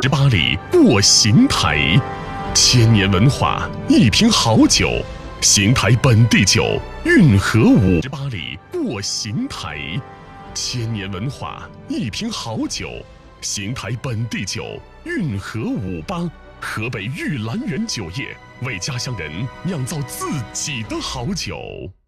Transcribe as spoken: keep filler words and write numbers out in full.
十八里过邢台，千年文化，一瓶好酒。邢台本地酒，运河五十八里过邢台，千年文化，一瓶好酒。邢台本地酒，运河五八，河北玉兰园酒业为家乡人酿造自己的好酒。